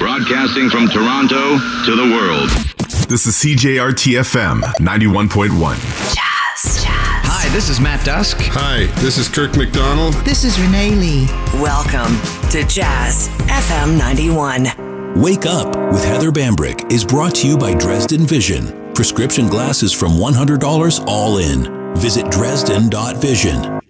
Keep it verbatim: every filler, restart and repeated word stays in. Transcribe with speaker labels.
Speaker 1: Broadcasting from Toronto to the world.
Speaker 2: This is C J R T F M ninety-one point one.
Speaker 3: Jazz. Jazz.
Speaker 4: Hi, this is Matt Dusk.
Speaker 5: Hi, this is Kirk McDonald.
Speaker 6: This is Renee Lee.
Speaker 3: Welcome to Jazz F M ninety-one.
Speaker 7: Wake Up with Heather Bambrick is brought to you by Dresden Vision. Prescription glasses from one hundred dollars all in. Visit Dresden dot vision.